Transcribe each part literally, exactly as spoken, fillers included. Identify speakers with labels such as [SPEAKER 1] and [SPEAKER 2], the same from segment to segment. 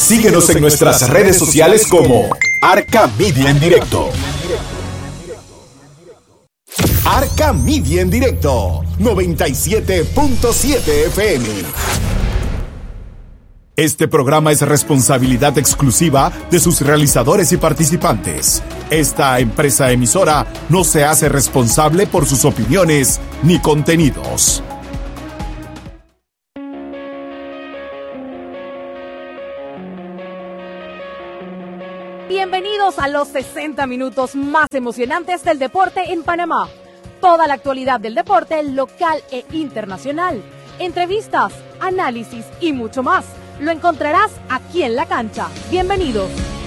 [SPEAKER 1] Síguenos en nuestras redes sociales como Arca Media en Directo. Arca Media en Directo, noventa y siete punto siete F M. Este programa es responsabilidad exclusiva de sus realizadores y participantes. Esta empresa emisora no se hace responsable por sus opiniones ni contenidos.
[SPEAKER 2] Bienvenidos a los sesenta minutos más emocionantes del deporte en Panamá. Toda la actualidad del deporte local e internacional. Entrevistas, análisis y mucho más. Lo encontrarás aquí en La Cancha. Bienvenidos.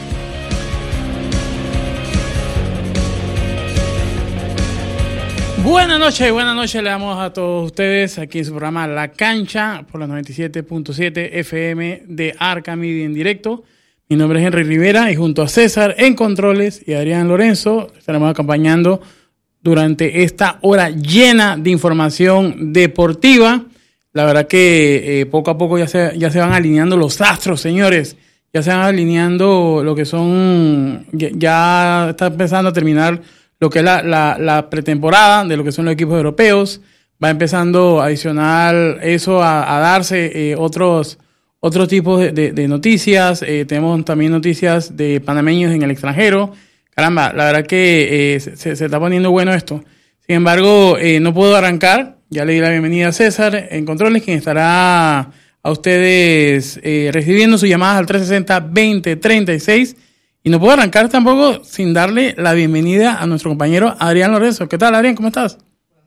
[SPEAKER 3] Buenas noches, buenas noches. Le damos a todos ustedes aquí en su programa La Cancha por la noventa y siete punto siete F M de Arca Media en Directo. Mi nombre es Henry Rivera y junto a César en Controles y Adrián Lorenzo estaremos acompañando durante esta hora llena de información deportiva. La verdad que eh, poco a poco ya se, ya se van alineando los astros, señores. Ya se van alineando lo que son... Ya, ya está empezando a terminar lo que es la, la, la pretemporada de lo que son los equipos europeos. Va empezando adicional eso a, a darse eh, otros, otros tipos de, de, de noticias. Eh, tenemos también noticias de panameños en el extranjero. Caramba, la verdad que eh, se, se está poniendo bueno esto. Sin embargo, eh, no puedo arrancar. Ya le di la bienvenida a César en Controles, quien estará a ustedes eh, recibiendo sus llamadas al tres sesenta, veinte, treinta y seis. Y no puedo arrancar tampoco sin darle la bienvenida a nuestro compañero Adrián Lorenzo. ¿Qué tal, Adrián? ¿Cómo estás?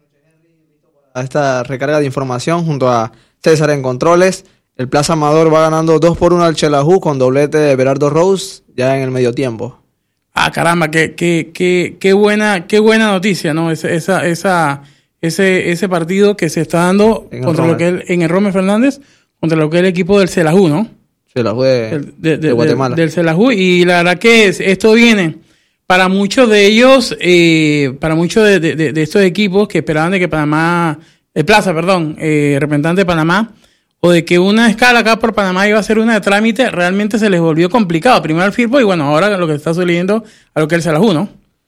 [SPEAKER 4] A esta recarga de información junto a César en Controles. El Plaza Amador va ganando dos por uno al Xelajú con doblete de Berardo Rose ya en el medio tiempo.
[SPEAKER 3] Ah, caramba, qué, qué, qué, qué buena, qué buena noticia, ¿no? Esa, esa, esa, ese, ese partido que se está dando en contra lo que es, en el Romer Fernández, contra lo que es el equipo del Xelajú, ¿no?
[SPEAKER 4] Xelajú de,
[SPEAKER 3] el, de, de,
[SPEAKER 4] de Guatemala.
[SPEAKER 3] De, del Xelajú, y la verdad que es, esto viene para muchos de ellos, eh, para muchos de, de, de, de estos equipos que esperaban de que Panamá, el Plaza, perdón, eh, representante de Panamá, o de que una escala acá por Panamá iba a ser una de trámite, realmente se les volvió complicado. Primero el Firpo y bueno, ahora lo que está sucediendo a lo que es el Xelajú, ¿no?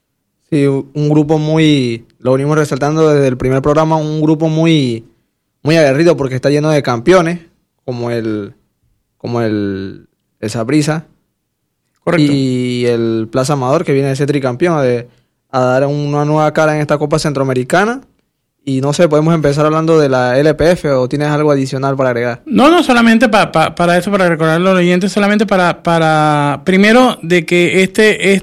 [SPEAKER 4] Sí, un grupo muy, lo venimos resaltando desde el primer programa, un grupo muy, muy aguerrido porque está lleno de campeones, como el, como el, el Saprissa.
[SPEAKER 3] Correcto.
[SPEAKER 4] Y el Plaza Amador, que viene de ser tricampeón, de, a dar una nueva cara en esta Copa Centroamericana. Y no sé, podemos empezar hablando de la L P F o tienes algo adicional para agregar.
[SPEAKER 3] No, no, solamente pa, pa, para eso, para recordar a los oyentes, solamente para, para, primero, de que este,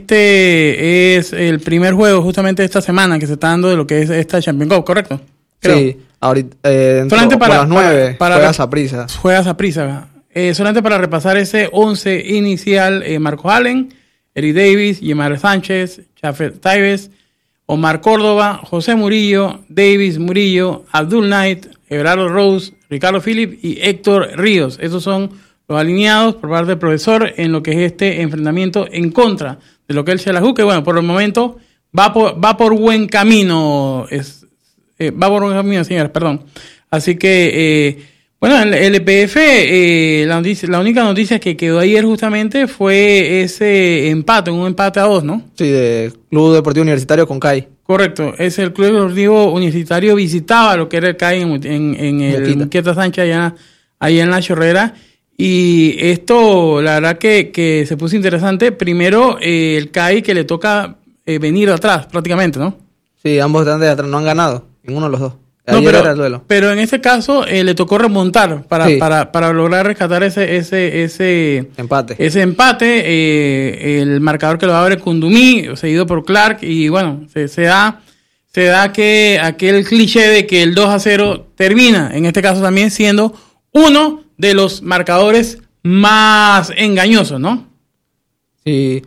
[SPEAKER 3] este es el primer juego justamente de esta semana que se está dando de lo que es esta Champions Cup, ¿correcto? Creo.
[SPEAKER 4] Sí, ahorita, eh, dentro,
[SPEAKER 3] solamente para,
[SPEAKER 4] por las nueve,
[SPEAKER 3] para, para
[SPEAKER 4] juega Saprissa.
[SPEAKER 3] Juega Saprissa. Eh, solamente para repasar ese once inicial, eh, Marco Allen, Eric Davis, Yemar Sánchez, Jafet Taives, Omar Córdoba, José Murillo, Davis Murillo, Abdul Knight, Everardo Rose, Ricardo Philip y Héctor Ríos. Esos son los alineados por parte del profesor en lo que es este enfrentamiento en contra de lo que es el Xelajú, que bueno, por el momento va por, va por buen camino, es, eh, va por buen camino, señores, perdón. Así que, eh, bueno, el L P F, eh, la, noticia, la única noticia que quedó ayer justamente fue ese empate, un empate a dos, ¿no?
[SPEAKER 4] Sí, de Club Deportivo Universitario con C A I.
[SPEAKER 3] Correcto, es el Club Deportivo Universitario visitaba lo que era el C A I en, en, en el Muqueta Sánchez allá, allá en La Chorrera. Y esto, la verdad que, que se puso interesante. Primero, eh, el C A I que le toca eh, venir de atrás prácticamente, ¿no?
[SPEAKER 4] Sí, ambos están de atrás, no han ganado, ninguno de los dos.
[SPEAKER 3] No, pero, era el duelo. Pero en este caso eh, le tocó remontar para, sí. para, para lograr rescatar ese ese ese
[SPEAKER 4] empate.
[SPEAKER 3] Ese empate, eh, el marcador que lo abre Kundumí, seguido por Clark, y bueno, se, se da se da que aquel cliché de que el dos a cero termina, en este caso también siendo uno de los marcadores más engañosos, ¿no?
[SPEAKER 4] Sí,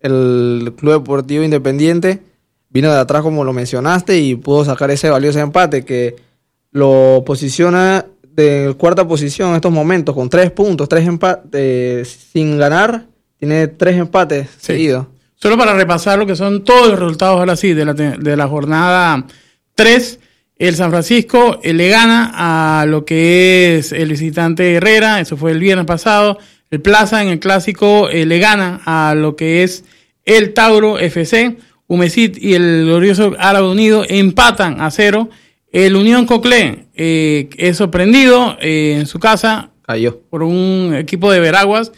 [SPEAKER 4] el Club Deportivo Independiente vino de atrás, como lo mencionaste, y pudo sacar ese valioso empate que lo posiciona de cuarta posición en estos momentos, con tres puntos, tres empates sin ganar, tiene tres empates sí. seguidos.
[SPEAKER 3] Solo para repasar lo que son todos los resultados ahora sí de la, de la jornada tres, el San Francisco le gana a lo que es el visitante Herrera, eso fue el viernes pasado. el Plaza en el clásico eh, le gana a lo que es el Tauro F C. Humesit y el glorioso Árabe Unido empatan a cero. El Unión Coclé eh, es sorprendido eh, en su casa.
[SPEAKER 4] Cayó.
[SPEAKER 3] Por un equipo de Veraguas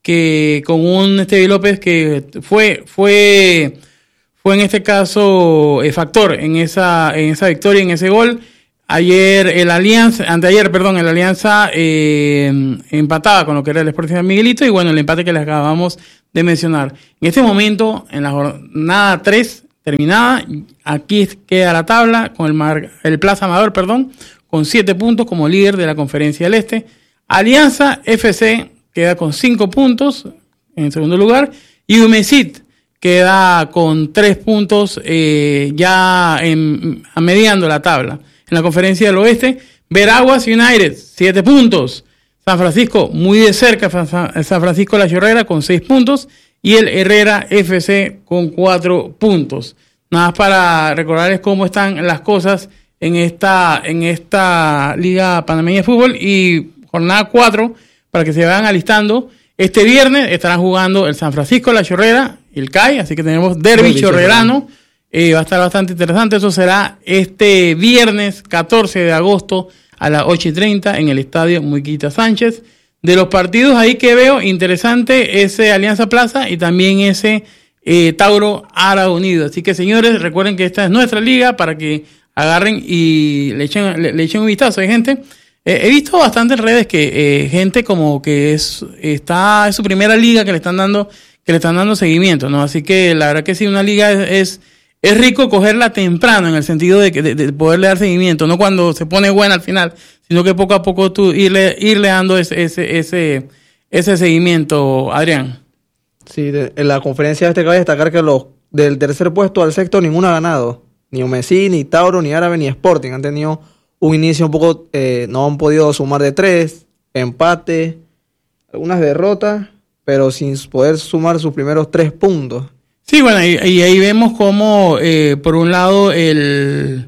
[SPEAKER 3] que con un Estevi López que fue fue fue en este caso eh, factor en esa en esa victoria, en ese gol. Ayer el Alianza, anteayer, perdón, el Alianza eh, empataba con lo que era el Sporting San Miguelito y bueno, el empate que les acabamos de mencionar. En este momento, en la jornada tres terminada, aquí queda la tabla con el, Mar, el Plaza Amador, perdón, con siete puntos como líder de la Conferencia del Este. Alianza F C queda con cinco puntos en segundo lugar y Humesit queda con tres puntos eh, ya en, a mediando la tabla. En la Conferencia del Oeste, Veraguas United, siete puntos. San Francisco, muy de cerca, San Francisco La Chorrera con seis puntos. Y el Herrera F C con cuatro puntos. Nada más para recordarles cómo están las cosas en esta, en esta Liga Panameña de Fútbol. Y jornada cuatro, para que se vayan alistando. Este viernes estarán jugando el San Francisco La Chorrera y el C A I. Así que tenemos derbi chorrerano. Eh, va a estar bastante interesante. Eso será este viernes catorce de agosto a las ocho y treinta en el estadio Muiquita Sánchez. De los partidos ahí que veo interesante ese Alianza Plaza y también ese eh, Tauro Árabe Unido. Así que señores, recuerden que esta es nuestra liga para que agarren y le echen, le, le echen un vistazo. Hay gente, eh, he visto bastante en redes que eh, gente como que es está es su primera liga que le están dando que le están dando seguimiento, ¿no? Así que la verdad que sí, una liga es, es Es rico cogerla temprano en el sentido de, que, de, de poderle dar seguimiento, no cuando se pone buena al final, sino que poco a poco tú irle, irle dando ese, ese, ese, ese seguimiento, Adrián.
[SPEAKER 4] Sí, de, en la conferencia este cabe destacar que los del tercer puesto al sexto ninguno ha ganado. Ni Humesit, ni Tauro, ni Árabe, ni Sporting. Han tenido un inicio un poco, eh, no han podido sumar de tres, empate, algunas derrotas, pero sin poder sumar sus primeros tres puntos.
[SPEAKER 3] Sí, bueno, y, y ahí vemos cómo, eh, por un lado, el,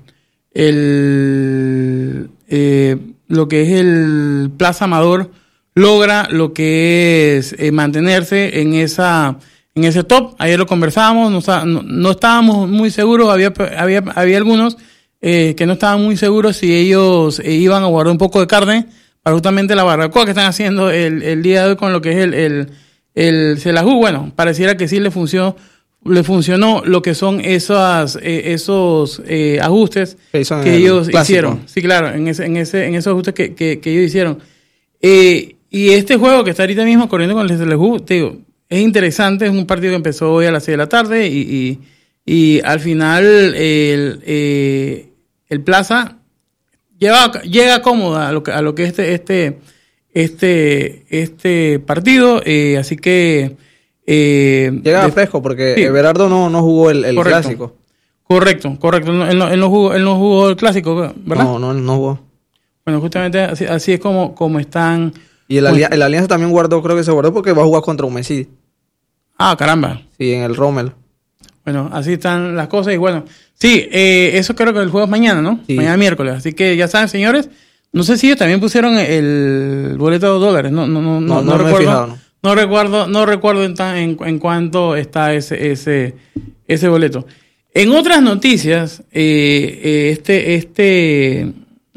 [SPEAKER 3] el eh, lo que es el Plaza Amador logra lo que es eh, mantenerse en esa en ese top. Ayer lo conversábamos, no, no, no estábamos muy seguros, había había había algunos eh, que no estaban muy seguros si ellos eh, iban a guardar un poco de carne para justamente la barbacoa que están haciendo el, el día de hoy con lo que es el el, el Celajú. Bueno, pareciera que sí le funcionó. Le funcionó lo que son esas, eh, esos eh, ajustes que, que ellos clásico. hicieron. Sí, claro, en ese, en ese, en esos ajustes que, que, que ellos hicieron. Eh, y este juego que está ahorita mismo corriendo con el Celajú, te digo, es interesante, es un partido que empezó hoy a las seis de la tarde y, y, y al final el, eh, el Plaza lleva, llega cómoda a lo que, a lo que este, este, este, este partido, eh, así que Eh,
[SPEAKER 4] Llega de, fresco porque sí. Everardo no, no jugó el, el
[SPEAKER 3] correcto,
[SPEAKER 4] clásico.
[SPEAKER 3] Correcto, correcto. Él no, él, no jugó, él no jugó el clásico, ¿verdad?
[SPEAKER 4] No, no, no jugó.
[SPEAKER 3] Bueno, justamente así, así es como, como están.
[SPEAKER 4] Y el, ali- el Alianza también guardó, creo que se guardó porque va a jugar contra Humesit.
[SPEAKER 3] Ah, caramba.
[SPEAKER 4] Sí, en el Rommel.
[SPEAKER 3] Bueno, así están las cosas y bueno. Sí, eh, eso creo que el juego es mañana, ¿no? Sí. Mañana miércoles. Así que ya saben, señores. No sé si ellos también pusieron el boleto de dos dólares. No, no, no, no, no, no, no recuerdo. Fijado, no. No recuerdo, no recuerdo en, en, en cuánto está ese, ese, ese boleto. En otras noticias, eh, eh, este, este,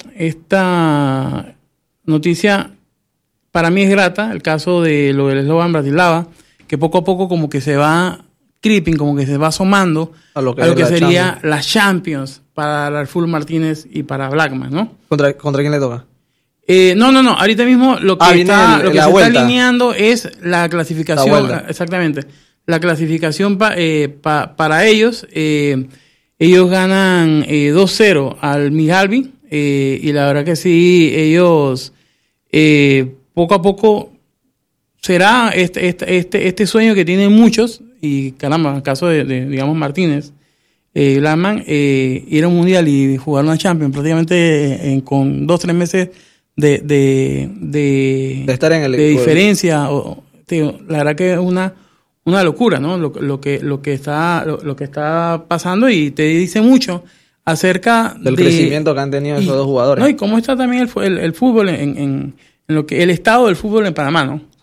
[SPEAKER 3] esta noticia para mí es grata, el caso de lo del Slovan Bratislava, que poco a poco como que se va creeping, como que se va asomando a lo que, a lo que la sería Champions. la Champions para Arful Martínez y para Blackman, ¿no?
[SPEAKER 4] ¿Contra, contra quién le toca?
[SPEAKER 3] Eh, no, no, no. Ahorita mismo lo que, ah, está, el, lo que se vuelta. está alineando es la clasificación. La exactamente. La clasificación pa, eh, pa, para ellos. Eh, ellos ganan eh, dos cero al Mihalby. Eh, y la verdad que sí, ellos eh, poco a poco será este, este, este, este sueño que tienen muchos. Y caramba, en el caso de, de digamos, Martínez, eh, Blackman, eh, ir a un mundial y jugar una Champions prácticamente en, con dos, tres meses. De, de, de,
[SPEAKER 4] de estar en el
[SPEAKER 3] de diferencia, o, tío, la verdad que es una, una locura, ¿no? Lo, lo que, lo que está, lo, lo que está pasando y te dice mucho acerca
[SPEAKER 4] del
[SPEAKER 3] de,
[SPEAKER 4] crecimiento que han tenido
[SPEAKER 3] y,
[SPEAKER 4] esos dos jugadores.
[SPEAKER 3] No, y cómo está también el, el, el fútbol en, en, en lo que, el estado del fútbol en Panamá, ¿no?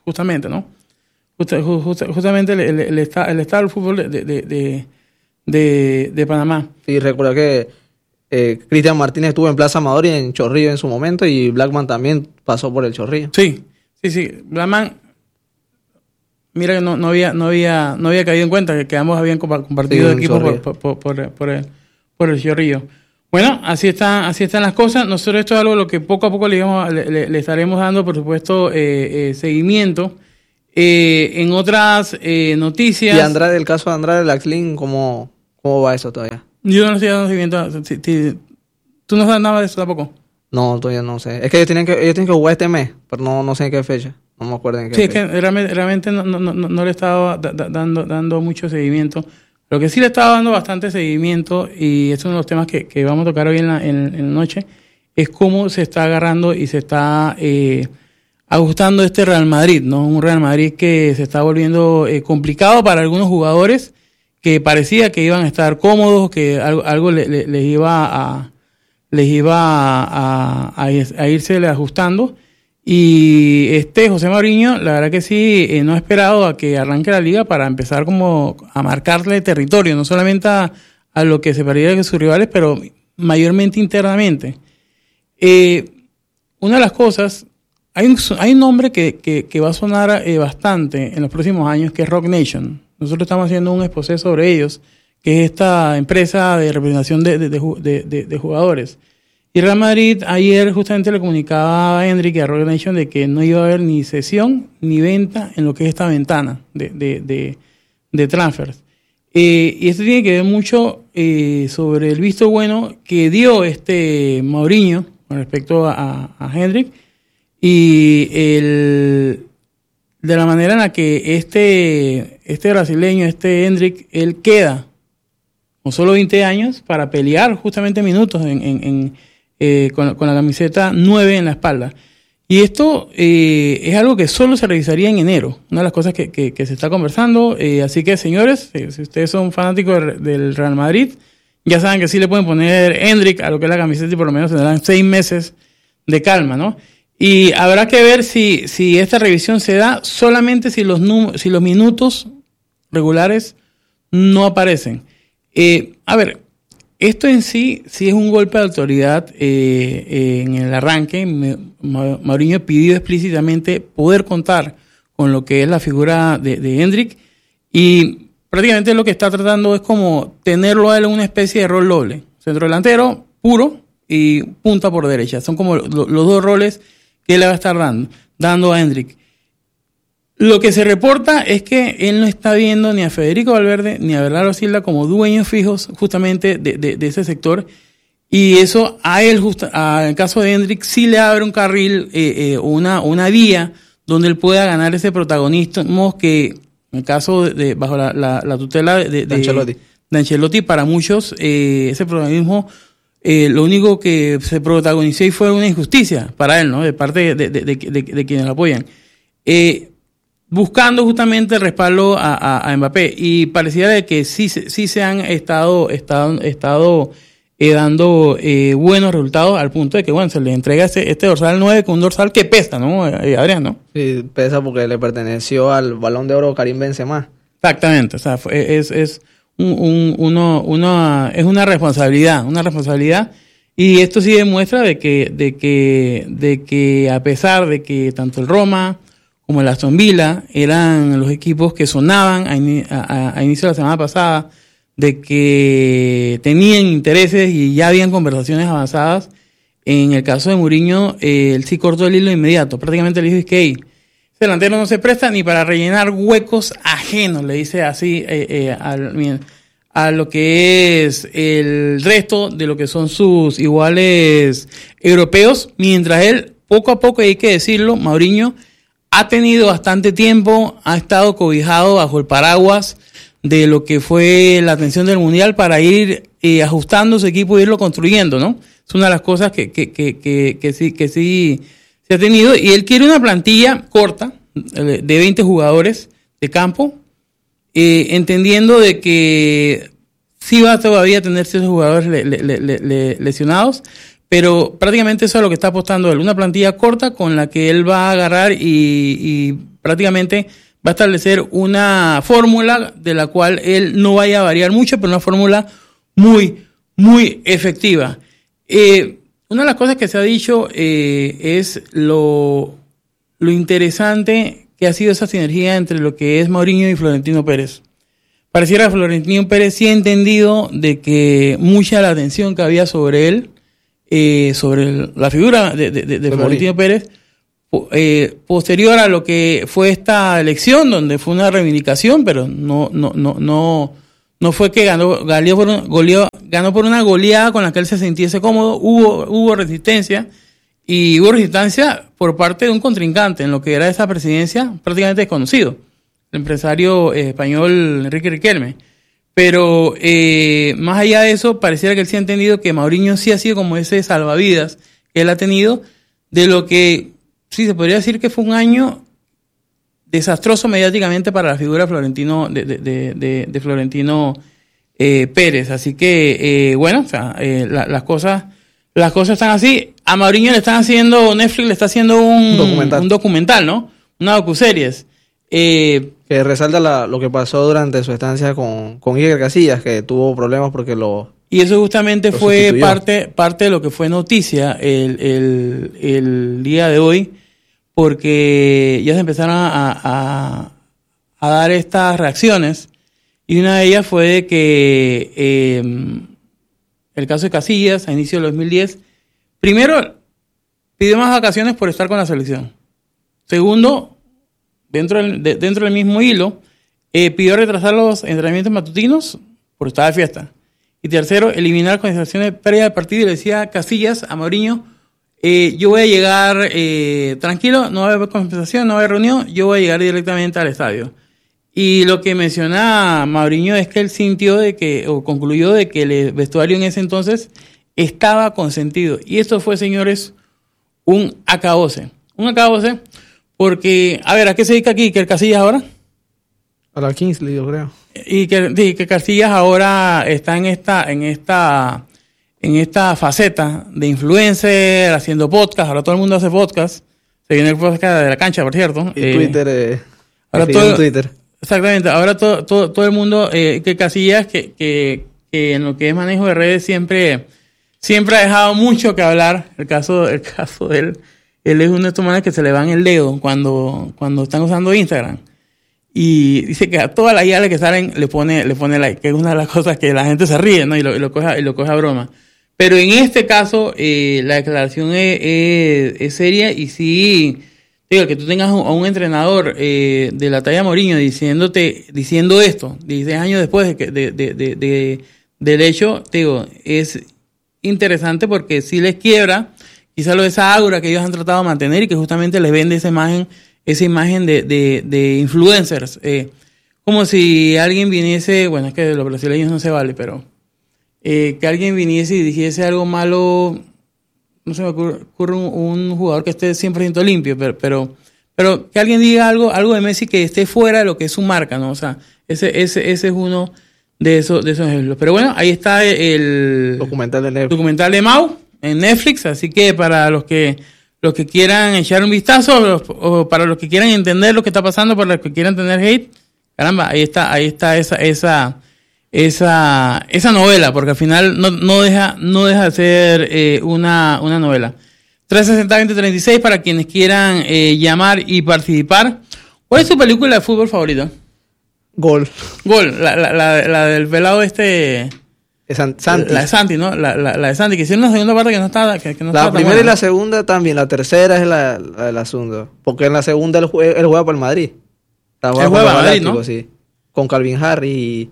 [SPEAKER 3] justamente, ¿no? Just, just, justamente el, el, el, estado, el estado del fútbol de, de, de, de, de Panamá.
[SPEAKER 4] Sí, recuerda que eh, Cristian Martínez estuvo en Plaza Amador y en Chorrillo en su momento, y Blackman también pasó por el Chorrillo.
[SPEAKER 3] Sí, sí, sí. Blackman, mira que no, no había no había no había caído en cuenta que, que ambos habían compartido
[SPEAKER 4] sí,
[SPEAKER 3] equipos por, por, por, por, por, el, por el Chorrillo. Bueno, así están, así están las cosas. Nosotros esto es algo a lo que poco a poco le, digamos, le, le, le estaremos dando, por supuesto, eh, eh, seguimiento. Eh, en otras eh, noticias...
[SPEAKER 4] Y Andrade, el caso de Andrade, Laxlin, ¿cómo, ¿cómo va eso todavía?
[SPEAKER 3] Yo no estoy dando seguimiento. Si, si, ¿Tú no sabes nada de eso tampoco?
[SPEAKER 4] No, todavía no sé. Es que ellos tienen que, ellos tienen que jugar este mes, pero no, no sé en qué fecha. No me acuerdo en qué
[SPEAKER 3] sí,
[SPEAKER 4] fecha.
[SPEAKER 3] Sí, es que realmente, realmente no, no, no, no le he estado da, da, dando, dando mucho seguimiento. Lo que sí le estaba dando bastante seguimiento, y es uno de los temas que, que vamos a tocar hoy en la, en, en la noche, es cómo se está agarrando y se está eh, ajustando este Real Madrid, ¿no? Un Real Madrid que se está volviendo eh, complicado para algunos jugadores que parecía que iban a estar cómodos, que algo, algo le, le, les iba a les iba a, a, a irse ajustando. Y este José Mourinho, la verdad que sí, eh, no ha esperado a que arranque la liga para empezar como a marcarle territorio, no solamente a, a lo que se parecía de sus rivales, pero mayormente internamente. Eh, una de las cosas, hay un, hay un nombre que, que, que va a sonar eh, bastante en los próximos años, que es Rock Nation. Nosotros estamos haciendo un exposé sobre ellos, que es esta empresa de representación de, de, de, de, de jugadores. Y Real Madrid ayer justamente le comunicaba a Hendrik y a Rock Nation de que no iba a haber ni cesión ni venta en lo que es esta ventana de, de, de, de transfers. Eh, y esto tiene que ver mucho eh, sobre el visto bueno que dio este Mourinho con respecto a, a Hendrik, y el, de la manera en la que este, este brasileño, este Hendrik, él queda con solo veinte años para pelear justamente minutos en, en, en Eh, con, con la camiseta nueve en la espalda. Y esto eh, es algo que solo se revisaría en enero, una de las cosas que, que, que se está conversando. Eh, así que, señores, eh, si ustedes son fanáticos del, del Real Madrid, ya saben que sí le pueden poner Hendrik a lo que es la camiseta y por lo menos tendrán seis meses de calma, ¿no? Y habrá que ver si, si esta revisión se da solamente si los, num- si los minutos regulares no aparecen. Eh, a ver, esto en sí, sí es un golpe de autoridad eh, eh, en el arranque. Ma- Mourinho pidió explícitamente poder contar con lo que es la figura de, de Hendrik, y prácticamente lo que está tratando es como tenerlo a él en una especie de rol doble. Centro delantero, puro, y punta por derecha. Son como lo, los dos roles que él le va a estar dando, dando a Hendrik. Lo que se reporta es que él no está viendo ni a Federico Valverde ni a Bernardo Silva como dueños fijos justamente de, de, de ese sector, y eso a él, justo, a, en el caso de Hendrik, sí le abre un carril, eh, eh, una, una vía donde él pueda ganar ese protagonismo que, en el caso de, de bajo la, la, la tutela de, de, de, Ancelotti. de Ancelotti, para muchos eh, ese protagonismo, eh, lo único que se protagonizó y fue una injusticia para él, ¿no? De parte de, de, de, de, de quienes lo apoyan. Eh, buscando justamente el respaldo a, a, a Mbappé, y pareciera de que sí, sí se han estado, estado, estado eh, dando eh, buenos resultados, al punto de que, bueno, se le entrega este, este dorsal nueve, con un dorsal que pesa, ¿no, eh, Adrián, no?
[SPEAKER 4] Sí, pesa porque le perteneció al Balón de Oro Karim Benzema.
[SPEAKER 3] Exactamente, o sea, fue, es, es, un, un, uno, una, es una responsabilidad, una responsabilidad, y esto sí demuestra de que, de que, de que a pesar de que tanto el Roma como el Aston Villa eran los equipos que sonaban a, in, a, a inicio de la semana pasada, de que tenían intereses y ya habían conversaciones avanzadas, en el caso de Mourinho, eh, él sí cortó el hilo inmediato. Prácticamente le dijo es que hey, ese delantero no se presta ni para rellenar huecos ajenos, le dice así eh, eh, al, a lo que es el resto de lo que son sus iguales europeos, mientras él, poco a poco, hay que decirlo, Mourinho ha tenido bastante tiempo, ha estado cobijado bajo el paraguas de lo que fue la atención del Mundial para ir eh, ajustando su equipo e irlo construyendo, ¿no? Es una de las cosas que, que, que, que, que sí, que sí se ha tenido. Y él quiere una plantilla corta, de veinte jugadores de campo, eh, entendiendo de que sí va a todavía tener ciertos jugadores le, le, le, le, lesionados, pero prácticamente eso es lo que está apostando él, una plantilla corta con la que él va a agarrar y, y prácticamente va a establecer una fórmula de la cual él no vaya a variar mucho, pero una fórmula muy, muy efectiva. Eh, una de las cosas que se ha dicho eh, es lo, lo interesante que ha sido esa sinergia entre lo que es Mourinho y Florentino Pérez. Pareciera que Florentino Pérez sí ha entendido de que mucha de la atención que había sobre él, eh, sobre la figura de, de, de, de Florentino Pérez, eh, posterior a lo que fue esta elección, donde fue una reivindicación, pero no, no, no, no, no fue que ganó, ganó por, un, goleó, ganó por una goleada con la que él se sintiese cómodo. Hubo, hubo resistencia, y hubo resistencia por parte de un contrincante en lo que era esa presidencia prácticamente desconocido, el empresario eh, español Enrique Riquelme. Pero eh, más allá de eso, pareciera que él sí ha entendido que Mourinho sí ha sido como ese salvavidas que él ha tenido, de lo que sí se podría decir que fue un año desastroso mediáticamente para la figura Florentino de, de, de, de, de Florentino eh, Pérez. Así que, eh, bueno, o sea, eh, la, las cosas las cosas están así. A Mourinho le están haciendo, Netflix le está haciendo un documental, un documental, ¿no? Una docuseries. Eh,
[SPEAKER 4] que resalta la, lo que pasó durante su estancia con, con Iker Casillas, que tuvo problemas porque lo...
[SPEAKER 3] Y eso justamente fue parte, parte de lo que fue noticia el, el, el día de hoy, porque ya se empezaron a, a, a dar estas reacciones, y una de ellas fue de que eh, el caso de Casillas, a inicio del dos mil diez, primero, pidió más vacaciones por estar con la selección. Segundo, dentro del, de, dentro del mismo hilo, eh, pidió retrasar los entrenamientos matutinos por estar de fiesta. Y tercero, eliminar concentraciones previas del partido, y le decía a Casillas, a Mourinho, eh, yo voy a llegar eh, tranquilo, no va a haber conversación, no va a haber reunión, yo voy a llegar directamente al estadio. Y lo que menciona Mourinho es que él sintió de que, o concluyó de que el vestuario en ese entonces estaba consentido. Y esto fue, señores, un acabose. Un acabose porque, a ver, ¿a qué se dedica aquí Iker Casillas ahora?
[SPEAKER 4] A la Kingsley, yo creo.
[SPEAKER 3] Y que, y que Casillas ahora está en esta, en esta, en esta faceta de influencer, haciendo podcast. Ahora todo el mundo hace podcast. Se viene el podcast de la cancha, por cierto.
[SPEAKER 4] Y eh, Twitter, eh,
[SPEAKER 3] ahora todo, Twitter. Exactamente. Ahora todo, todo, todo el mundo, eh, que Casillas, que, que, que en lo que es manejo de redes siempre, siempre ha dejado mucho que hablar. El caso, el caso de él, él es uno de estos manes que se le van el dedo cuando, cuando están usando Instagram. Y dice que a todas las guías que salen le pone, le pone like, que es una de las cosas que la gente se ríe, ¿no? Y lo, y lo coge, y lo coge a broma. Pero en este caso, eh, la declaración es, es, es seria, y sí, digo, que tú tengas a un, a un entrenador eh, de la talla Mourinho diciéndote, diciendo esto, dieciséis años después de que, de, de, de, de, del hecho, te digo, es interesante porque sí les quiebra quizá lo de esa aura que ellos han tratado de mantener, y que justamente les vende esa imagen, esa imagen de, de, de influencers, eh, como si alguien viniese, bueno, es que de los brasileños no se vale, pero eh, que alguien viniese y dijese algo malo, no se me ocurre, ocurre un, un jugador que esté cien por ciento limpio, pero, pero pero que alguien diga algo algo de Messi que esté fuera de lo que es su marca, ¿no? O sea, ese ese ese es uno de esos de esos ejemplos. Pero bueno, ahí está el
[SPEAKER 4] documental de Netflix.
[SPEAKER 3] documental de Mau en Netflix, así que para los que los que quieran echar un vistazo, o para los que quieran entender lo que está pasando, para los que quieran tener hate, caramba, ahí está, ahí está esa, esa, esa, esa novela, porque al final no, no deja, no deja de ser eh, una, una novela. tres sesenta, veinte treinta y seis para quienes quieran eh, llamar y participar. ¿Cuál es tu película de fútbol favorita?
[SPEAKER 4] Gol.
[SPEAKER 3] Gol, la, la, la, la del pelado este.
[SPEAKER 4] San, Santi.
[SPEAKER 3] La de Santi, ¿no? La, la, la de Santi, que hicieron una segunda parte que no estaba, que, que no
[SPEAKER 4] la
[SPEAKER 3] estaba
[SPEAKER 4] primera
[SPEAKER 3] tan buena,
[SPEAKER 4] y la
[SPEAKER 3] ¿no?
[SPEAKER 4] segunda también, la tercera es la, la del asunto. Porque en la segunda él juega, él juega por el Madrid.
[SPEAKER 3] Él juega para Madrid, ¿no?
[SPEAKER 4] Sí. Con Calvin Harris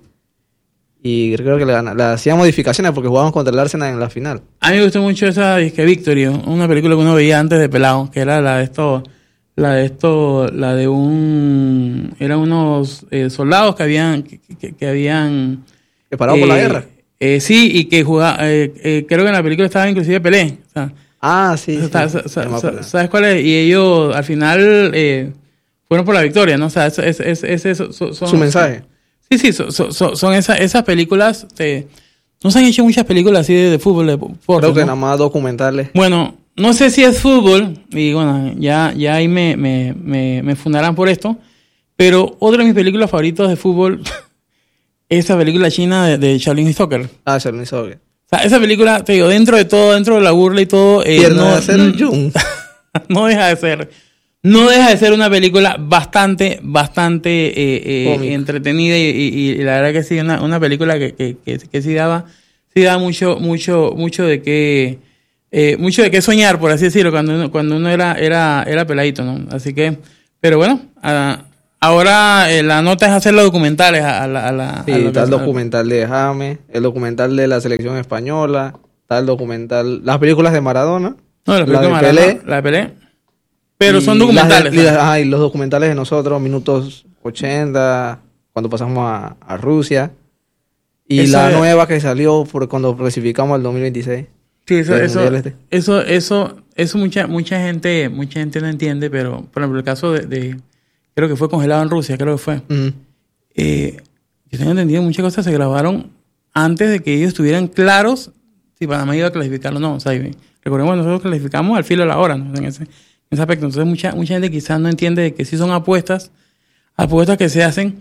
[SPEAKER 4] y, y creo que le, le hacía modificaciones porque jugábamos contra el Arsenal en la final.
[SPEAKER 3] A mí me gustó mucho esa disque Victory, una película que uno veía antes de pelado, que era la de esto, la de esto, la de un, eran unos eh, soldados que habían, que, que, que habían
[SPEAKER 4] que pararon eh, por la guerra.
[SPEAKER 3] Eh, sí, y que jugaba, eh, eh, creo que en la película estaba inclusive Pelé. O sea,
[SPEAKER 4] ah, sí.
[SPEAKER 3] O sea,
[SPEAKER 4] sí,
[SPEAKER 3] sa, sa, sa, ¿sabes cuál es? Y ellos al final eh, fueron por la victoria, ¿no? O sea, es, es, es, es eso. Son,
[SPEAKER 4] su mensaje.
[SPEAKER 3] Sí, sí, son, son, son esas, esas películas. Te, no se han hecho muchas películas así de, de fútbol. De, por,
[SPEAKER 4] creo que
[SPEAKER 3] ¿no?
[SPEAKER 4] nada más documentales.
[SPEAKER 3] Bueno, no sé si es fútbol, y bueno, ya, ya ahí me, me, me, me fundarán por esto, pero otra de mis películas favoritas de fútbol es esa película china de, de Shaolin Soccer.
[SPEAKER 4] Ah, Shaolin Soccer.
[SPEAKER 3] O sea, esa película, te digo, dentro de todo, dentro de la burla y todo, eh,
[SPEAKER 4] Pierna
[SPEAKER 3] no,
[SPEAKER 4] de acero, Jung.
[SPEAKER 3] no deja de ser, no deja de ser una película bastante, bastante eh, eh, entretenida y, y, y la verdad que sí, una, una película que, que, que, que sí daba, sí daba mucho, mucho, mucho de qué, eh, mucho de qué soñar, por así decirlo, cuando uno, cuando uno era, era, era peladito, ¿no? Así que, pero bueno, a, ahora eh, la nota es hacer los documentales a, a la, a la,
[SPEAKER 4] Sí,
[SPEAKER 3] a la
[SPEAKER 4] está el
[SPEAKER 3] persona.
[SPEAKER 4] documental de James, el documental de la selección española, está el documental, las películas de Maradona,
[SPEAKER 3] No, la,
[SPEAKER 4] la
[SPEAKER 3] película
[SPEAKER 4] de
[SPEAKER 3] Maradona,
[SPEAKER 4] Pelé.
[SPEAKER 3] la de Pelé. Pero
[SPEAKER 4] y
[SPEAKER 3] son
[SPEAKER 4] las
[SPEAKER 3] documentales.
[SPEAKER 4] de- y las-
[SPEAKER 3] ¿sabes?
[SPEAKER 4] ajá, y los documentales de nosotros, minutos ochenta, cuando pasamos a, a Rusia. Y
[SPEAKER 3] Eso
[SPEAKER 4] la
[SPEAKER 3] es-
[SPEAKER 4] nueva que salió por cuando clasificamos al dos mil veintiséis.
[SPEAKER 3] Sí, eso,
[SPEAKER 4] del
[SPEAKER 3] eso,
[SPEAKER 4] Mundial este.
[SPEAKER 3] eso, eso, eso mucha, mucha gente, mucha gente no entiende, pero por ejemplo el caso de, de creo que fue congelado en Rusia, creo que fue.
[SPEAKER 4] Ujú.
[SPEAKER 3] Eh, yo tengo entendido que muchas cosas se grabaron antes de que ellos estuvieran claros si Panamá iba a clasificar o no. O sea, y recordemos, nosotros clasificamos al filo de la hora, ¿no? En ese, en ese aspecto. Entonces mucha, mucha gente quizás no entiende de que sí son apuestas, apuestas que se hacen.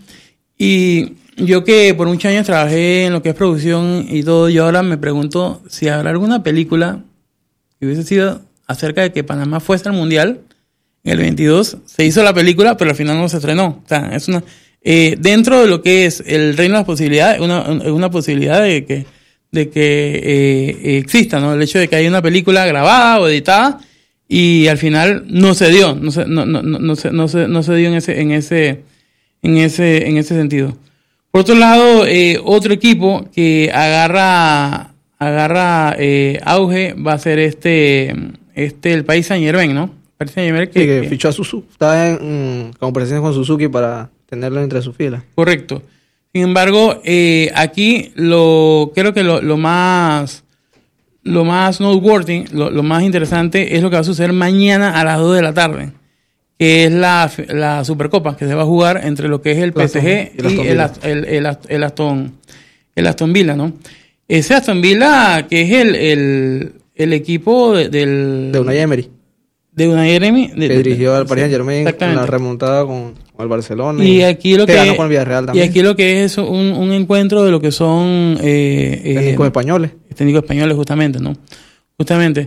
[SPEAKER 3] Y yo que por muchos años trabajé en lo que es producción y todo, yo ahora me pregunto si habrá alguna película que hubiese sido acerca de que Panamá fuese al Mundial en el veintidós. Se hizo la película, pero al final no se estrenó. O sea, es una... Eh, dentro de lo que es el reino de las posibilidades, una, una posibilidad de que, de que eh, exista, ¿no? El hecho de que haya una película grabada o editada y al final no se dio, no se, no, no, no, no se, no se, no se dio en ese, en ese, en ese, en ese sentido. Por otro lado, eh, otro equipo que agarra, agarra eh, auge va a ser este, este el Paris Saint-Germain, ¿no? Paris Saint-Germain que,
[SPEAKER 4] Sí, que
[SPEAKER 3] que-
[SPEAKER 4] fichó a Suzuki. Está en mm, conversaciones con Suzuki para tenerlo entre sus filas.
[SPEAKER 3] Correcto. Sin embargo, eh, aquí lo creo que lo, lo más lo más noteworthy, lo, lo más interesante es lo que va a suceder mañana a las dos de la tarde, que es la, la Supercopa que se va a jugar entre lo que es el P S G
[SPEAKER 4] y el Aston
[SPEAKER 3] y el,
[SPEAKER 4] Villa.
[SPEAKER 3] Ast- el, el, Ast- el Aston el Aston Villa, ¿no? Ese Aston Villa que es el, el, el equipo de, del
[SPEAKER 4] De Unai Emery,
[SPEAKER 3] de Unai Emery de-
[SPEAKER 4] que
[SPEAKER 3] de-
[SPEAKER 4] dirigió al Paris
[SPEAKER 3] sí,
[SPEAKER 4] Saint-Germain en
[SPEAKER 3] exactamente.
[SPEAKER 4] la remontada con, con el Barcelona.
[SPEAKER 3] Y aquí lo que,
[SPEAKER 4] ganó con el Villarreal
[SPEAKER 3] y
[SPEAKER 4] también.
[SPEAKER 3] aquí lo que es un, un encuentro de lo que son eh, eh,
[SPEAKER 4] Técnicos españoles.
[SPEAKER 3] técnicos españoles justamente, ¿no? Justamente.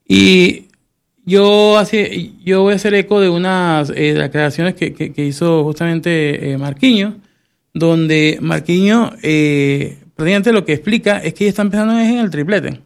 [SPEAKER 3] Y yo así, yo voy a hacer eco de unas eh, declaraciones que, que, que hizo justamente eh, Marquinhos, donde Marquinhos eh, prácticamente lo que explica es que ellos están pensando en el triplete.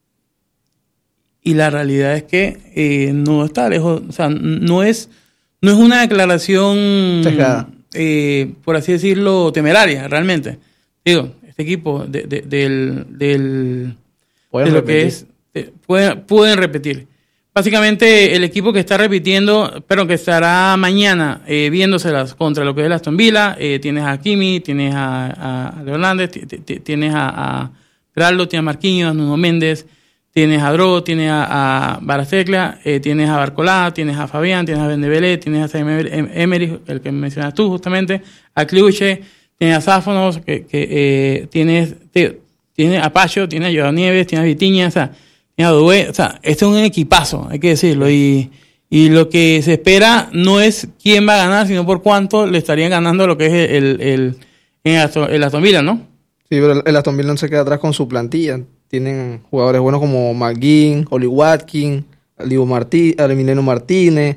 [SPEAKER 3] Y la realidad es que eh, no está lejos, o sea, no es, no es una declaración,
[SPEAKER 4] Sesgada.
[SPEAKER 3] eh, por así decirlo, temeraria, realmente. Digo, este equipo de, de- del, del,
[SPEAKER 4] Pueden
[SPEAKER 3] de lo que
[SPEAKER 4] repetir.
[SPEAKER 3] es, eh, pueden, pueden repetir. Básicamente, el equipo que está repitiendo, pero que estará mañana eh, viéndoselas contra lo que es el Aston Villa, eh, tienes a Kimi, tienes a, a Leo Hernández, ti- ti- tienes a, a Geraldo, tienes a Marquinhos, a Nuno Méndez, tienes a Dro, tienes a, a Baracecla, eh, tienes a Barcolá, tienes a Fabián, tienes a Vendebelé, tienes a Sam Emery, el que mencionas tú justamente, a Cliuche, tienes a Sáfonos, que, que eh, tienes, te- tienes a Pacho, tienes a Joao Nieves, tienes a Vitiña, o sea, tienes a Dubé, o sea, este es un equipazo, hay que decirlo, y, y lo que se espera no es quién va a ganar, sino por cuánto le estarían ganando lo que es el, el, el, Aston, el Aston Villa, ¿no?
[SPEAKER 4] Sí, pero el- el Aston Villa no se queda atrás con su plantilla. Tienen jugadores buenos como McGinn, Oli Watkins, Alivo Martí, Emiliano Martínez,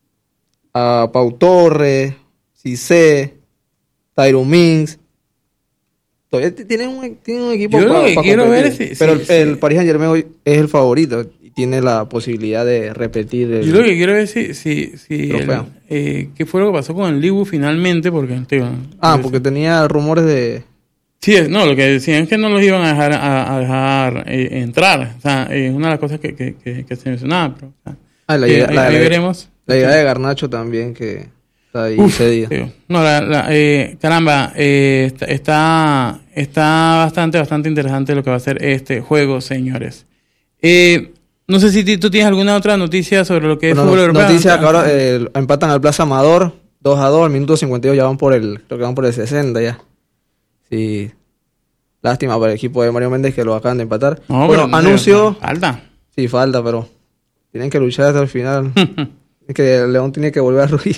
[SPEAKER 4] a Pau Torres, Cissé, Tyron Mings. Todavía t- tienen un, tienen un equipo
[SPEAKER 3] Yo lo
[SPEAKER 4] para
[SPEAKER 3] que quiero ver es si-
[SPEAKER 4] Pero
[SPEAKER 3] si-
[SPEAKER 4] el,
[SPEAKER 3] si-
[SPEAKER 4] el Paris Saint-Germain hoy es el favorito y tiene la posibilidad de repetir el...
[SPEAKER 3] Yo lo que quiero ver si, si, si el-
[SPEAKER 4] Trofeo.
[SPEAKER 3] eh, qué fue lo que pasó con el Libu finalmente, porque tío,
[SPEAKER 4] Ah,
[SPEAKER 3] pues,
[SPEAKER 4] porque tenía rumores de...
[SPEAKER 3] sí, es- no, lo que decían es que no los iban a dejar a, a dejar eh, entrar, o sea, es una de las cosas que, que, que, que se mencionaba, pero, o sea,
[SPEAKER 4] Ah, la
[SPEAKER 3] que
[SPEAKER 4] idea,
[SPEAKER 3] ahí,
[SPEAKER 4] la,
[SPEAKER 3] ahí
[SPEAKER 4] la-
[SPEAKER 3] veremos.
[SPEAKER 4] la idea de Garnacho también que está ahí
[SPEAKER 3] Uf,
[SPEAKER 4] cedida.
[SPEAKER 3] tío. No, la, la, eh, caramba, eh, está, está está bastante, bastante interesante lo que va a ser este juego, señores. Eh, no sé si ti- tú tienes alguna otra noticia sobre lo que es
[SPEAKER 4] Bueno,
[SPEAKER 3] fútbol europeo.
[SPEAKER 4] noticia que ahora eh, empatan al Plaza Amador dos a dos, al minuto cincuenta y dos ya van por el, creo que van por el sesenta ya. Sí. Lástima para el equipo de Mario Méndez que lo acaban de empatar.
[SPEAKER 3] No,
[SPEAKER 4] bueno,
[SPEAKER 3] pero,
[SPEAKER 4] anuncio,
[SPEAKER 3] Falta.
[SPEAKER 4] sí falta, pero Tienen que luchar hasta el final. Que el León tiene que volver a rugir.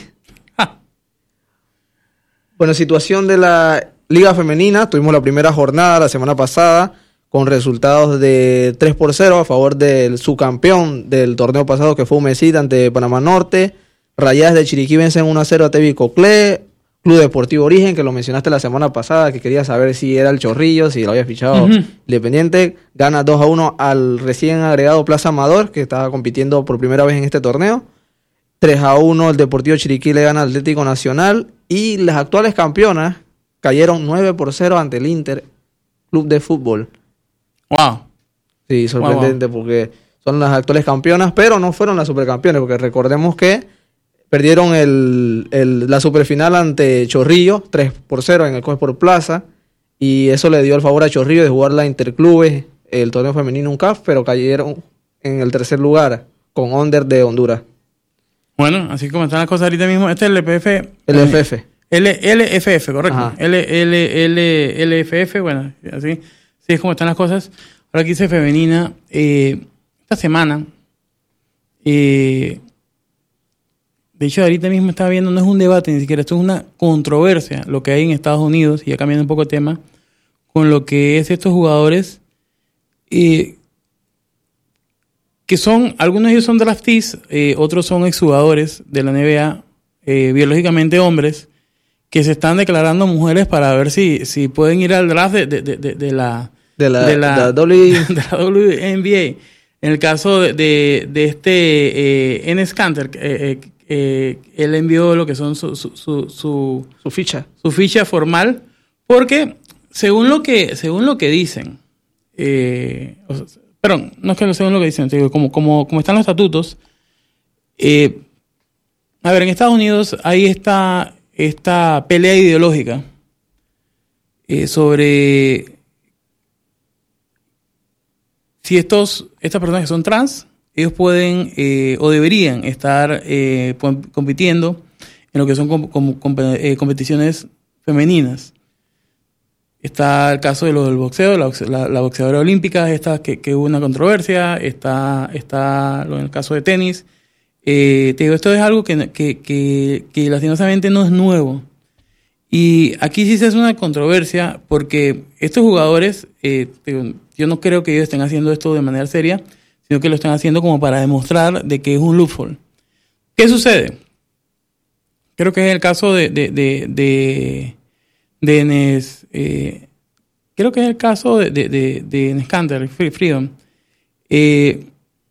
[SPEAKER 4] Bueno, situación de la Liga Femenina. Tuvimos la primera jornada la semana pasada con resultados de tres por cero a favor del subcampeón del torneo pasado, que fue Humecita ante Panamá Norte. Rayadas de Chiriquí vencen uno a cero a Tevi Coclé. Club Deportivo Origen, que lo mencionaste la semana pasada, que quería saber si era el Chorrillo, si lo había fichado uh-huh. Independiente, gana dos a uno al recién agregado Plaza Amador, que estaba compitiendo por primera vez en este torneo. tres a uno el Deportivo Chiriquí le gana al Atlético Nacional, y las actuales campeonas cayeron nueve por cero ante el Inter Club de Fútbol.
[SPEAKER 3] Wow.
[SPEAKER 4] Sí, sorprendente, wow, wow. Porque son las actuales campeonas, pero no fueron las supercampeones, porque recordemos que perdieron el, el, la superfinal ante Chorrillo, tres por cero en el Cosport Plaza, y eso le dio el favor a Chorrillo de jugar la Interclubes, el torneo femenino U N C A F, pero cayeron en el tercer lugar con Onder de Honduras.
[SPEAKER 3] Bueno, así como están las cosas ahorita mismo, este es el L P F.
[SPEAKER 4] L F F.
[SPEAKER 3] L, L F F, correcto. L, L, L, L F F, bueno, así, así es como están las cosas. Ahora aquí dice femenina. Eh, esta semana, eh, de hecho, ahorita mismo estaba viendo, no es un debate ni siquiera, esto es una controversia, lo que hay en Estados Unidos, y ya cambiando un poco de tema, con lo que es estos jugadores, eh, que son, algunos de ellos son draftees, eh, otros son exjugadores de la N B A, eh, biológicamente hombres, que se están declarando mujeres para ver si, si pueden ir al draft de, de, de, de la...
[SPEAKER 4] De la,
[SPEAKER 3] de la,
[SPEAKER 4] de la w...
[SPEAKER 3] de la W N B A. En el caso de, de, de este eh, Enes Kanter, eh, eh, eh, él envió lo que son su su, su, su,
[SPEAKER 4] su ficha.
[SPEAKER 3] Su ficha formal, porque según lo que, según lo que dicen, eh, o sea, perdón, no es que según lo que dicen, digo, como, como, como están los estatutos, eh, a ver, en Estados Unidos hay esta, esta pelea ideológica eh, sobre si estos, estas personas que son trans, ellos pueden eh, o deberían estar eh, compitiendo en lo que son com, com, com, eh, competiciones femeninas. Está el caso de lo del boxeo, la, la, la boxeadora olímpica, esta que, que hubo una controversia, está, está lo en el caso de tenis. Eh, te digo, esto es algo que, que, que, que lastimosamente no es nuevo. Y aquí sí se hace una controversia porque estos jugadores, eh, digo, yo no creo que ellos estén haciendo esto de manera seria, sino que lo están haciendo como para demostrar de que es un loophole. ¿Qué sucede? Creo que es el caso de de de de, de Enes, eh, creo que es el caso de de de, de Enes Kanter, Freedom. Eh,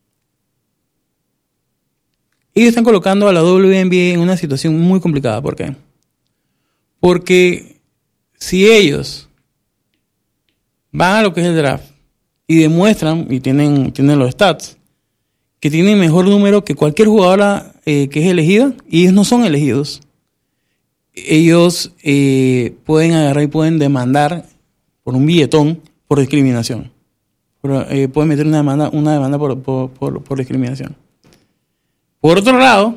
[SPEAKER 3] ellos están colocando a la W N B A en una situación muy complicada. ¿Por qué? Porque si ellos van a lo que es el draft y demuestran, y tienen, tienen los stats, que tienen mejor número que cualquier jugadora eh, que es elegida, y ellos no son elegidos, ellos eh, pueden agarrar y pueden demandar por un billetón por discriminación. Por, eh, pueden meter una demanda, una demanda por, por, por, por discriminación. Por otro lado,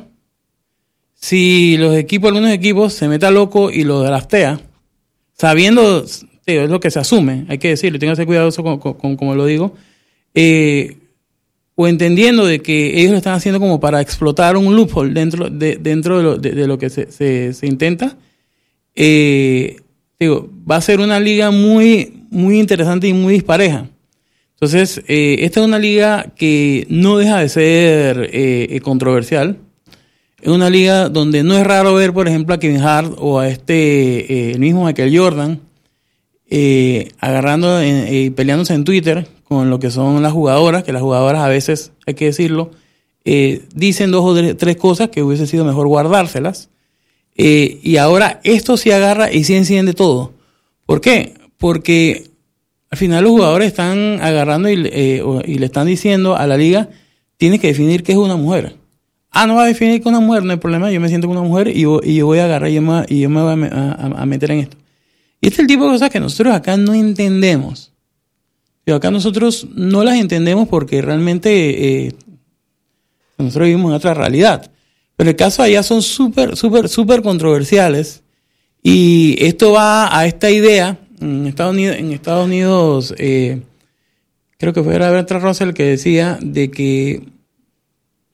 [SPEAKER 3] si los equipos, algunos equipos, se meta loco y lo draftea, sabiendo, tío, es lo que se asume, hay que decirlo, tengan que ser cuidadoso con, con, con, como lo digo, eh, o entendiendo de que ellos lo están haciendo como para explotar un loophole dentro de, dentro de, lo, de, de lo que se, se, se intenta, eh, digo, va a ser una liga muy, muy interesante y muy dispareja. Entonces, eh, esta es una liga que no deja de ser eh, controversial. Es una liga donde no es raro ver, por ejemplo, a Kevin Hart o a este, eh, el mismo Michael Jordan, eh, agarrando y eh, peleándose en Twitter con lo que son las jugadoras, que las jugadoras a veces, hay que decirlo, eh, dicen dos o tres cosas que hubiese sido mejor guardárselas. Eh, y ahora esto sí agarra y sí enciende todo. ¿Por qué? Porque al final los jugadores están agarrando y, eh, y le están diciendo a la liga, tienes que definir qué es una mujer. Ah, no va a definir que una mujer, no hay problema, yo me siento como una mujer y yo, y yo voy a agarrar y yo me, y yo me voy a, a, a meter en esto. Y este es el tipo de cosas que nosotros acá no entendemos. Pero acá nosotros no las entendemos porque realmente eh, nosotros vivimos en otra realidad. Pero el caso allá son súper, súper, súper controversiales. Y esto va a esta idea, en Estados Unidos, en Estados Unidos eh, creo que fue Bertrand Russell que decía de que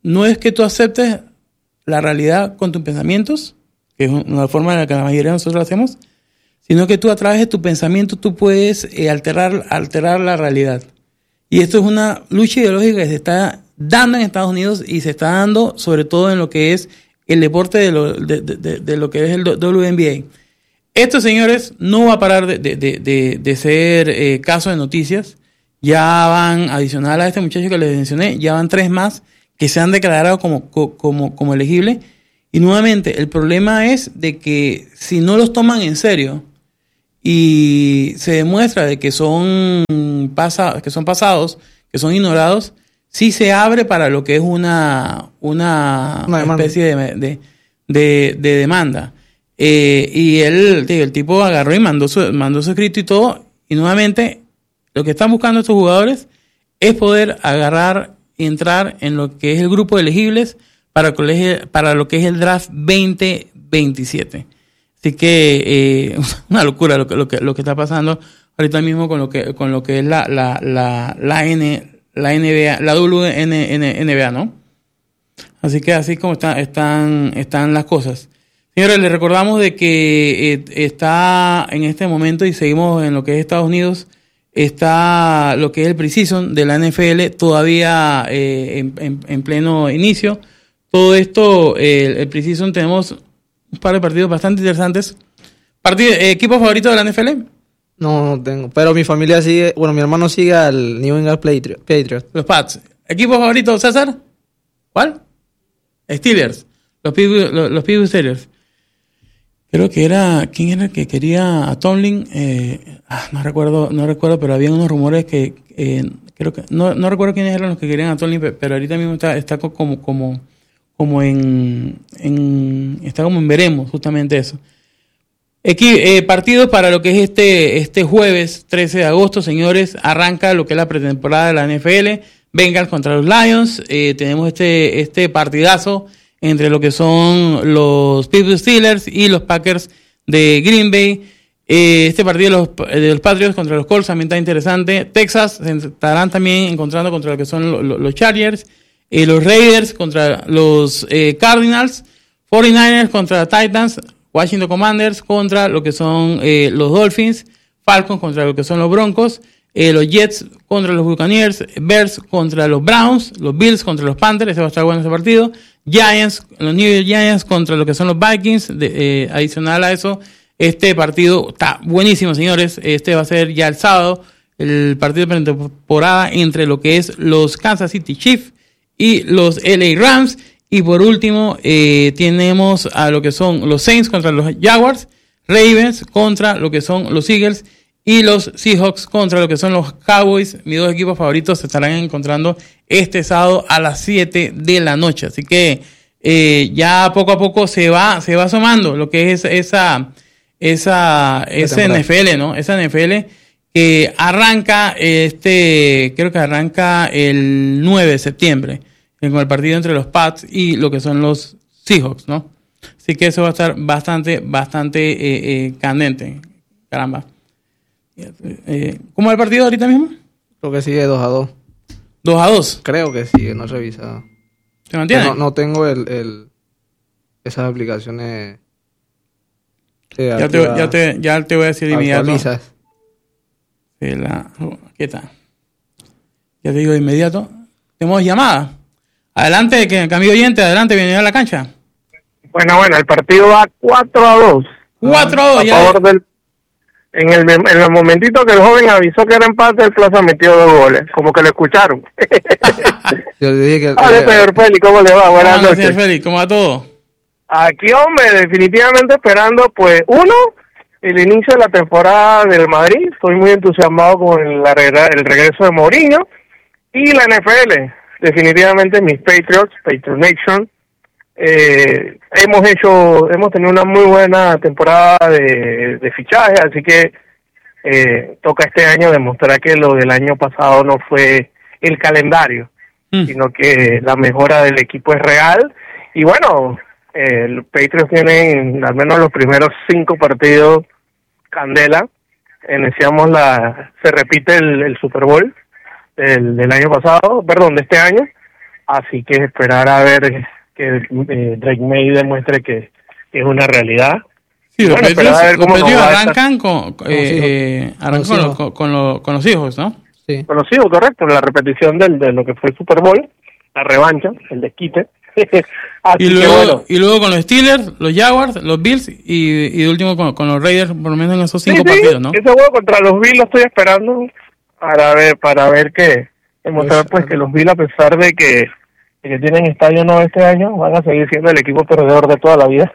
[SPEAKER 3] no es que tú aceptes la realidad con tus pensamientos, que es una forma en la que la mayoría de nosotros lo hacemos, sino que tú a través de tu pensamiento tú puedes eh, alterar, alterar la realidad. Y esto es una lucha ideológica que se está dando en Estados Unidos y se está dando sobre todo en lo que es el deporte de lo, de, de, de lo que es el W N B A. Esto, señores, no va a parar de, de, de, de, de ser eh, caso de noticias. Ya van, adicional a este muchacho que les mencioné, ya van tres más que se han declarado como, como, como elegibles. Y nuevamente, el problema es de que si no los toman en serio y se demuestra de que son, pasa, que son pasados, que son ignorados, sí se abre para lo que es una, una, una especie de, de, de, de demanda. Eh, y él, el tipo agarró y mandó su, mandó su escrito y todo. Y nuevamente, lo que están buscando estos jugadores es poder agarrar y entrar en lo que es el grupo de elegibles para, colegio, para lo que es el draft veinte veintisiete. Así que eh, una locura lo que, lo que, lo que está pasando ahorita mismo con lo que, con lo que es la, la, la, la N, la N B A, la W N B A, ¿no? Así que así como están, están, están las cosas. Señores, les recordamos de que eh, está en este momento, y seguimos en lo que es Estados Unidos, está lo que es el preseason de la N F L todavía eh, en, en, en pleno inicio. Todo esto, eh, el preseason, tenemos un par de partidos bastante interesantes. Partido, eh, ¿Equipo favorito de la N F L?
[SPEAKER 4] No, no tengo. Pero mi familia sigue, bueno, mi hermano sigue al New England Patriots.
[SPEAKER 3] Los Pats. ¿Equipo favorito, César? ¿Cuál? Steelers. Los Pittsburgh, los, los Pittsburgh Steelers. Creo que era, ¿quién era el que quería a Tomlin? Eh, ah, no recuerdo, no recuerdo, pero había unos rumores que, eh, creo que, no, no recuerdo quiénes eran los que querían a Tomlin, pero ahorita mismo está, está como, como, como en, en, está como en veremos, justamente eso. Aquí, eh, partidos para lo que es este, este jueves trece de agosto, señores, arranca lo que es la pretemporada de la N F L, Bengals contra los Lions, eh, tenemos este, este partidazo entre lo que son los Pittsburgh Steelers y los Packers de Green Bay. Eh, este partido de los, de los Patriots contra los Colts también está interesante. Texas se estarán también encontrando contra lo que son los, los Chargers. Eh, los Raiders contra los eh, Cardinals. cuarenta y nueve ers contra Titans. Washington Commanders contra lo que son eh, los Dolphins. Falcons contra lo que son los Broncos. Eh, los Jets contra los Buccaneers. Bears contra los Browns. Los Bills contra los Panthers. Ese va a estar bueno ese partido. Giants, los New York Giants contra lo que son los Vikings. De, eh, adicional a eso, este partido está buenísimo, señores. Este va a ser ya el sábado, el partido de pretemporada entre lo que es los Kansas City Chiefs y los L A Rams. Y por último, eh, tenemos a lo que son los Saints contra los Jaguars, Ravens contra lo que son los Eagles y los Seahawks contra lo que son los Cowboys. Mis dos equipos favoritos se estarán encontrando este sábado a las siete de la noche. Así que eh, ya poco a poco se va se va asomando lo que es esa esa esa N F L, ¿no? Esa N F L que arranca este creo que arranca el nueve de septiembre con el partido entre los Pats y lo que son los Seahawks, ¿no? Así que eso va a estar bastante bastante eh, eh, candente. Caramba. Eh, ¿Cómo es el partido ahorita mismo?
[SPEAKER 4] Creo que sigue dos a dos.
[SPEAKER 3] ¿dos a dos?
[SPEAKER 4] Creo que sigue, no he revisado.
[SPEAKER 3] ¿Se mantiene?
[SPEAKER 4] No, no tengo el, el esas aplicaciones.
[SPEAKER 3] Ya te, ya, te, ya te voy a decir de inmediato. Sí, la, ¿qué tal? Ya te digo de inmediato. Tenemos llamada. Adelante, que cambio oyente, adelante, bienvenido a la cancha.
[SPEAKER 5] Bueno, bueno, el partido va cuatro a dos.
[SPEAKER 3] cuatro a dos,
[SPEAKER 5] a
[SPEAKER 3] ya.
[SPEAKER 5] Favor del, en, el, en el momentito que el joven avisó que era empate, el Plaza metió dos goles. Como que lo escucharon.
[SPEAKER 4] Yo dije que...
[SPEAKER 5] Hola,
[SPEAKER 4] eh,
[SPEAKER 5] señor Félix, ¿cómo le va? Buenas
[SPEAKER 3] Hola,
[SPEAKER 5] noches.
[SPEAKER 3] señor Félix, ¿cómo va todo?
[SPEAKER 5] Aquí, hombre, definitivamente esperando, pues, uno, el inicio de la temporada del Madrid. Estoy muy entusiasmado con la, el regreso de Mourinho. Y la N F L, definitivamente mis Patriots, Patriot Nation. Eh, hemos hecho, hemos tenido una muy buena temporada de, de fichaje, así que eh, toca este año demostrar que lo del año pasado no fue el calendario, mm. sino que la mejora del equipo es real. Y bueno, eh, los Patriots tienen al menos los primeros cinco partidos candela. Iniciamos la, se repite el, el Super Bowl del, del año pasado, perdón, de este año. así que esperar a ver que eh, Drake May demuestre que, que es una realidad.
[SPEAKER 3] Sí, los
[SPEAKER 5] bueno,
[SPEAKER 3] Patriots, los Patriots arrancan,
[SPEAKER 5] esta...
[SPEAKER 3] con, con, eh, arrancan con, los, con, con, los, con los hijos, ¿no?
[SPEAKER 4] Sí.
[SPEAKER 5] Con los hijos, correcto, la repetición del, de lo que fue el Super Bowl, la revancha, el desquite.
[SPEAKER 3] y, luego, bueno. y luego con los Steelers, los Jaguars, los Bills y, y de último con, con los Raiders, por lo menos en esos cinco sí, partidos,
[SPEAKER 5] sí,
[SPEAKER 3] ¿no?
[SPEAKER 5] Ese juego contra los Bills lo estoy esperando para ver para ver que demostrar pues, pues que los Bills, a pesar de que, de que tienen estadio nuevo este año, van a seguir siendo el equipo perdedor de toda la vida.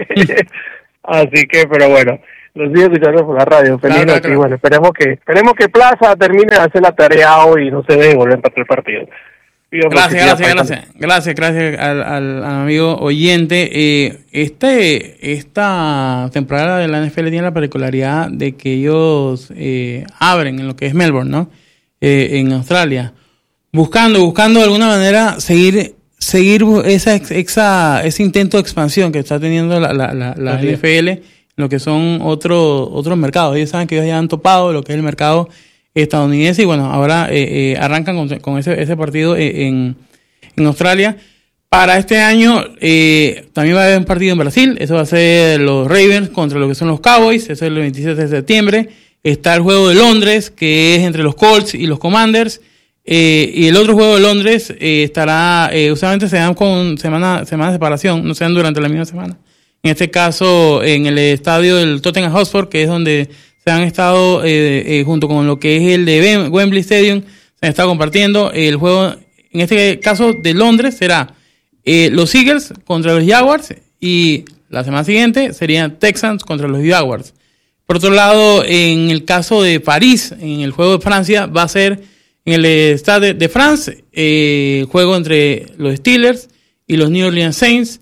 [SPEAKER 5] Así que, pero bueno, los sigo escuchando por la radio, feliz claro, claro. Y bueno, esperemos que esperemos que Plaza termine de hacer la tarea hoy y no se deje volver para el partido.
[SPEAKER 3] Gracias, gracias, gracias, gracias, gracias al, al, al amigo oyente. Eh, este, esta temporada de la N F L tiene la particularidad de que ellos eh, abren en lo que es Melbourne, ¿no? Eh, en Australia, buscando, buscando de alguna manera seguir, seguir esa, esa, ese intento de expansión que está teniendo la, la, la, la N F L, en lo que son otros otros mercados. Ellos saben que ellos ya han topado lo que es el mercado estadounidense y bueno, ahora eh, eh, arrancan con, con ese, ese partido en, en Australia. Para este año eh, también va a haber un partido en Brasil, eso va a ser los Ravens contra lo que son los Cowboys, eso es el veintisiete de septiembre. Está el juego de Londres, que es entre los Colts y los Commanders, eh, y el otro juego de Londres eh, estará, eh, usualmente se dan con semana, semana de separación, no se dan durante la misma semana. En este caso, en el estadio del Tottenham Hotspur, que es donde se han estado, eh, eh, junto con lo que es el de Wembley Stadium, se han estado compartiendo. El juego, en este caso de Londres, será eh, los Eagles contra los Jaguars y la semana siguiente serían Texans contra los Jaguars. Por otro lado, en el caso de París, en el juego de Francia, va a ser en el Stade de France, eh, el juego entre los Steelers y los New Orleans Saints,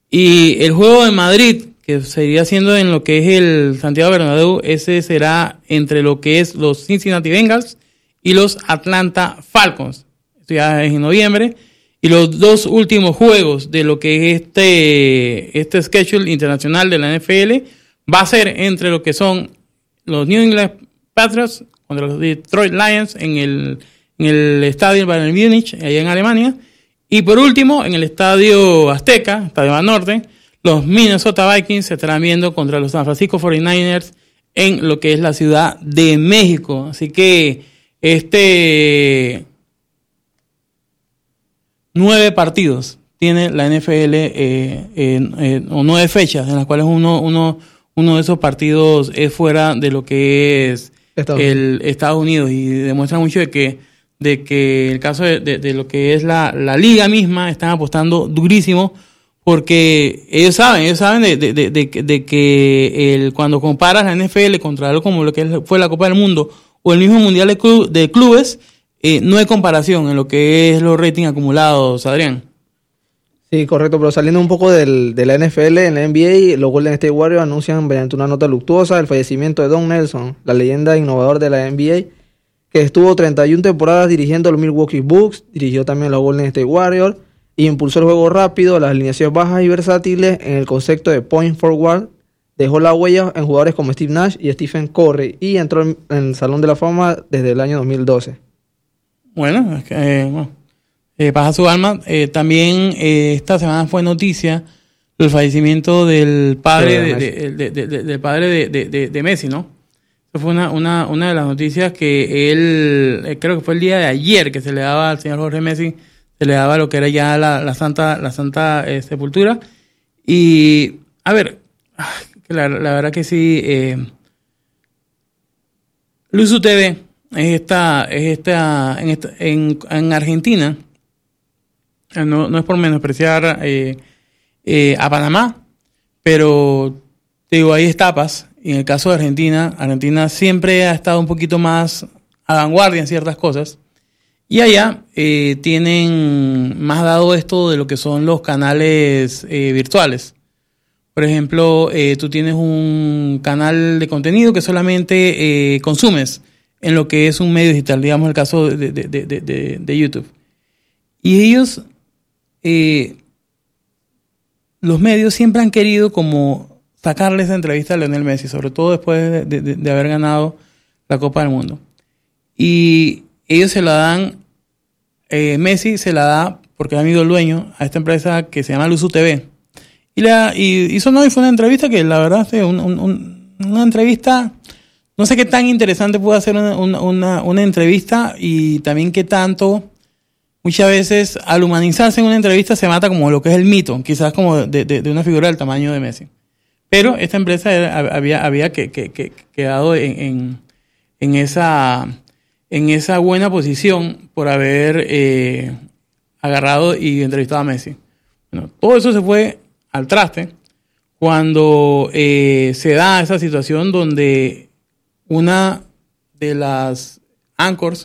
[SPEAKER 3] y el juego de Madrid, que seguiría siendo en lo que es el Santiago Bernabéu, ese será entre lo que es los Cincinnati Bengals y los Atlanta Falcons. Esto ya es en noviembre. Y los dos últimos juegos de lo que es este, este schedule internacional de la N F L va a ser entre lo que son los New England Patriots contra los Detroit Lions en el, en el estadio Bayern Múnich, allá en Alemania. Y por último, en el estadio Azteca, estadio Van Norte, los Minnesota Vikings se estarán viendo contra los San Francisco cuarenta y nueve ers en lo que es la Ciudad de México. Así que este nueve partidos tiene la N F L, eh, eh, eh, o nueve fechas, en las cuales uno, uno, uno de esos partidos es fuera de lo que es Estados el Estados Unidos, y demuestra mucho de que, de que el caso de, de, de lo que es la, la liga misma, están apostando durísimo. Porque ellos saben, ellos saben de, de, de, de, de que el, cuando comparas la N F L contra algo como lo que fue la Copa del Mundo o el mismo Mundial de, club, de Clubes, eh, no hay comparación en lo que es los ratings acumulados, Adrián.
[SPEAKER 4] Sí, correcto, pero saliendo un poco del, de la N F L, en la N B A, los Golden State Warriors anuncian mediante una nota luctuosa el fallecimiento de Don Nelson, la leyenda innovador de la N B A, que estuvo treinta y una temporadas dirigiendo a los Milwaukee Bucks, dirigió también a los Golden State Warriors, y impulsó el juego rápido, las alineaciones bajas y versátiles en el concepto de point forward. Dejó la huella en jugadores como Steve Nash y Stephen Curry y entró en, en el Salón de la Fama desde el año dos mil doce.
[SPEAKER 3] Bueno, es que, eh, bueno eh, pasa su alma. Eh, también eh, esta semana fue noticia el fallecimiento del padre de, de, de, de, de, del padre de, de, de, de Messi, ¿no? Eso fue una, una, una de las noticias que él, eh, creo que fue el día de ayer, que se le daba al señor Jorge Messi, se le daba lo que era ya la, la santa, la santa eh, sepultura. Y, a ver, la, la verdad que sí, eh, Luzu T V es esta, es esta, en, esta en, en Argentina, no, no es por menospreciar eh, eh, a Panamá, pero te digo, hay etapas, y en el caso de Argentina, Argentina siempre ha estado un poquito más a vanguardia en ciertas cosas. Y allá eh, tienen más dado esto de lo que son los canales eh, virtuales. Por ejemplo, eh, tú tienes un canal de contenido que solamente eh, consumes en lo que es un medio digital, digamos el caso de, de, de, de, de YouTube. Y ellos, eh, los medios siempre han querido como sacarle esa entrevista a Lionel Messi, sobre todo después de, de, de haber ganado la Copa del Mundo. Y ellos se la dan, eh, Messi se la da porque ha habido el dueño, a esta empresa que se llama Luzu T V. Y, la, y hizo no, y fue una entrevista que la verdad fue un, un, un, una entrevista, no sé qué tan interesante puede ser una, una, una entrevista y también qué tanto, muchas veces al humanizarse en una entrevista se mata como lo que es el mito, quizás como de, de, de una figura del tamaño de Messi. Pero esta empresa era, había, había que, que, que quedado en, en, en, esa, en esa buena posición por haber eh, agarrado y entrevistado a Messi. Bueno, todo eso se fue al traste cuando eh, se da esa situación donde una de las anchors